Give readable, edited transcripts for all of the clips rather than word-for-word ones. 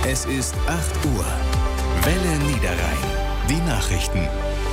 Es ist 8 Uhr. Welle Niederrhein. Die Nachrichten.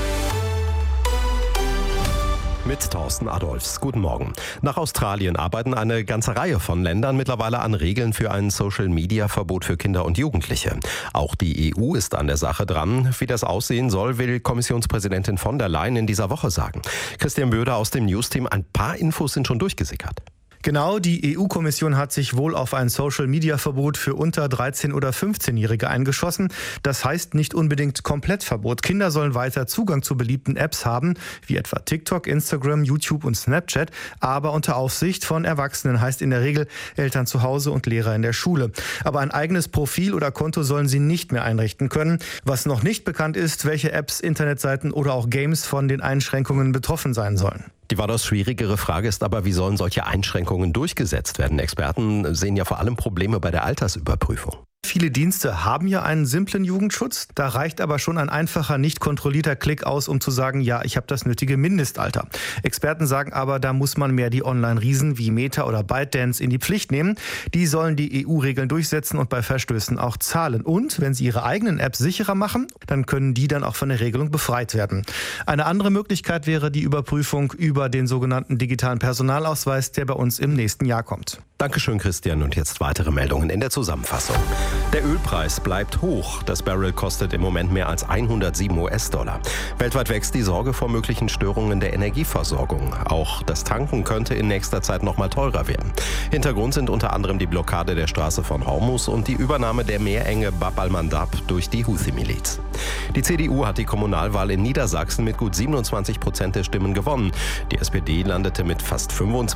Mit Thorsten Adolfs. Guten Morgen. Nach Australien arbeiten eine ganze Reihe von Ländern mittlerweile an Regeln für ein Social-Media-Verbot für Kinder und Jugendliche. Auch die EU ist an der Sache dran. Wie das aussehen soll, will Kommissionspräsidentin von der Leyen in dieser Woche sagen. Christian Böder aus dem News-Team. Ein paar Infos sind schon durchgesickert. Genau, die EU-Kommission hat sich wohl auf ein Social-Media-Verbot für unter 13- oder 15-Jährige eingeschossen. Das heißt nicht unbedingt Komplettverbot. Kinder sollen weiter Zugang zu beliebten Apps haben, wie etwa TikTok, Instagram, YouTube und Snapchat, aber unter Aufsicht von Erwachsenen, heißt in der Regel Eltern zu Hause und Lehrer in der Schule. Aber ein eigenes Profil oder Konto sollen sie nicht mehr einrichten können. Was noch nicht bekannt ist, welche Apps, Internetseiten oder auch Games von den Einschränkungen betroffen sein sollen. Die weitaus schwierigere Frage ist aber, wie sollen solche Einschränkungen durchgesetzt werden? Experten sehen ja vor allem Probleme bei der Altersüberprüfung. Viele Dienste haben ja einen simplen Jugendschutz. Da reicht aber schon ein einfacher, nicht kontrollierter Klick aus, um zu sagen, ja, ich habe das nötige Mindestalter. Experten sagen aber, da muss man mehr die Online-Riesen wie Meta oder ByteDance in die Pflicht nehmen. Die sollen die EU-Regeln durchsetzen und bei Verstößen auch zahlen. Und wenn sie ihre eigenen Apps sicherer machen, dann können die dann auch von der Regelung befreit werden. Eine andere Möglichkeit wäre die Überprüfung über den sogenannten digitalen Personalausweis, der bei uns im nächsten Jahr kommt. Dankeschön, Christian. Und jetzt weitere Meldungen in der Zusammenfassung. Der Ölpreis bleibt hoch. Das Barrel kostet im Moment mehr als 107 US-Dollar. Weltweit wächst die Sorge vor möglichen Störungen der Energieversorgung. Auch das Tanken könnte in nächster Zeit noch mal teurer werden. Hintergrund sind unter anderem die Blockade der Straße von Hormuz und die Übernahme der Meerenge Bab al-Mandab durch die Houthi-Miliz. Die CDU hat die Kommunalwahl in Niedersachsen mit gut 27% der Stimmen gewonnen. Die SPD landete mit fast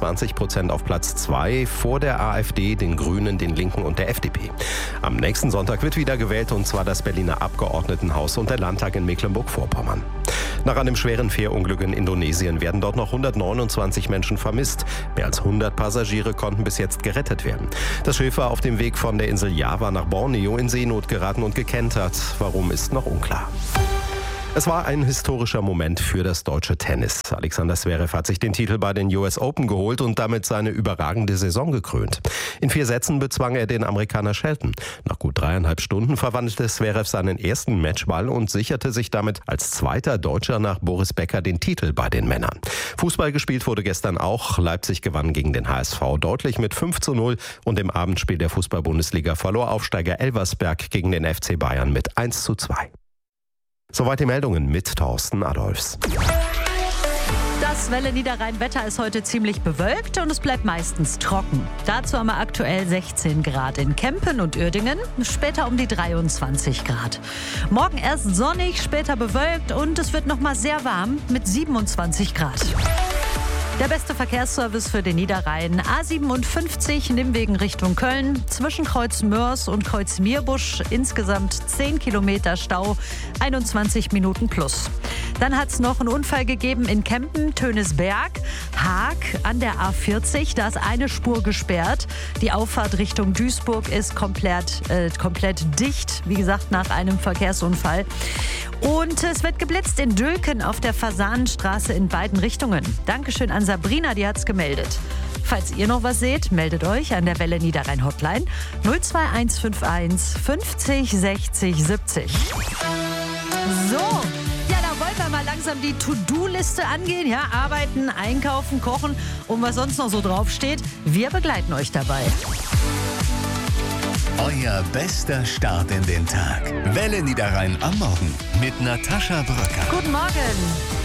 25% auf Platz 2 vor der AfD, den Grünen, den Linken und der FDP. Am nächsten Sonntag wird wieder gewählt, und zwar das Berliner Abgeordnetenhaus und der Landtag in Mecklenburg-Vorpommern. Nach einem schweren Fährunglück in Indonesien werden dort noch 129 Menschen vermisst. Mehr als 100 Passagiere konnten bis jetzt gerettet werden. Das Schiff war auf dem Weg von der Insel Java nach Borneo in Seenot geraten und gekentert. Warum, ist noch unklar. Es war ein historischer Moment für das deutsche Tennis. Alexander Zverev hat sich den Titel bei den US Open geholt und damit seine überragende Saison gekrönt. In 4 Sätzen bezwang er den Amerikaner Shelton. Nach gut 3,5 Stunden verwandelte Zverev seinen ersten Matchball und sicherte sich damit als zweiter Deutscher nach Boris Becker den Titel bei den Männern. Fußball gespielt wurde gestern auch. Leipzig gewann gegen den HSV deutlich mit 5:0 und im Abendspiel der Fußball-Bundesliga verlor Aufsteiger Elversberg gegen den FC Bayern mit 1:2. Soweit die Meldungen mit Thorsten Adolfs. Das Welle Niederrhein-Wetter ist heute ziemlich bewölkt und es bleibt meistens trocken. Dazu haben wir aktuell 16 Grad in Kempen und Uerdingen, später um die 23 Grad. Morgen erst sonnig, später bewölkt und es wird noch mal sehr warm mit 27 Grad. Der beste Verkehrsservice für den Niederrhein. A57 Nimwegen Richtung Köln. Zwischen Kreuz Mörs und Kreuz Mierbusch insgesamt 10 Kilometer Stau, 21 Minuten plus. Dann hat es noch einen Unfall gegeben in Kempen, Tönisberg, Haag an der A40. Da ist eine Spur gesperrt. Die Auffahrt Richtung Duisburg ist komplett dicht, wie gesagt, nach einem Verkehrsunfall. Und es wird geblitzt in Dülken auf der Fasanenstraße in beiden Richtungen. Dankeschön an Sabrina, die hat's gemeldet. Falls ihr noch was seht, meldet euch an der Welle Niederrhein Hotline 02151 50 60 70. So, ja, da wollen wir mal langsam die To-Do-Liste angehen. Ja, arbeiten, einkaufen, kochen und was sonst noch so draufsteht. Wir begleiten euch dabei. Euer bester Start in den Tag. Welle Niederrhein am Morgen mit Natascha Bröcker. Guten Morgen.